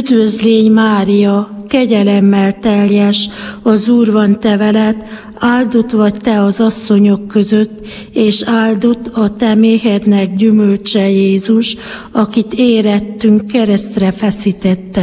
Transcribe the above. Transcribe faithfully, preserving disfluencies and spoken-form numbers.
Üdvözlégy Mária, kegyelemmel teljes, az Úr van te veled, áldott vagy te az asszonyok között, és áldott a te méhednek gyümölcse Jézus, akit érettünk keresztre feszítette.